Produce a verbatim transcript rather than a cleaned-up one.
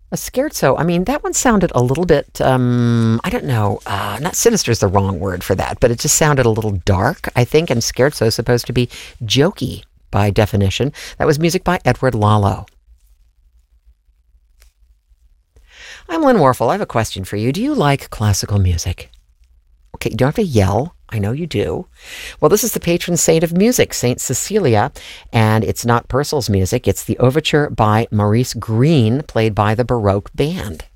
A scherzo. I mean, that one sounded a little bit, um, I don't know, uh, not sinister is the wrong word for that, but it just sounded a little dark, I think, and scherzo is supposed to be jokey by definition. That was music by Edward Lalo. I'm Lynn Warfel. I have a question for you. Do you like classical music? Okay, you don't have to yell. I know you do. Well, this is the patron saint of music, Saint Cecilia, and it's not Purcell's music. It's the overture by Maurice Greene, played by the Baroque Band.